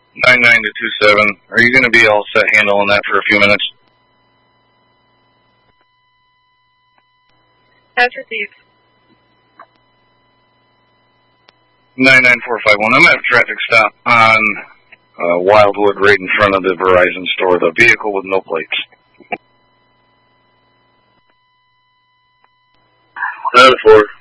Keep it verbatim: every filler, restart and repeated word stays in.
nine nine to two seven. Are you going to be all set handling that for a few minutes? As received. nine nine four five one. I'm at a traffic stop on uh, Wildwood right in front of the Verizon store. The vehicle with no plates. nine four.